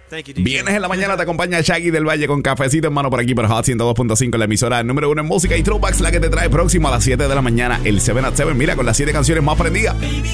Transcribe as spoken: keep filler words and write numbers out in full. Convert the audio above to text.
Thank you, D J. Viernes en la mañana te acompaña Shaggy del Valle con cafecito en mano por aquí por Hot ciento dos punto cinco, la emisora número uno en música y throwbacks, la que te trae próximo a las siete de la mañana el siete at siete. Mira, con las siete canciones más prendidas.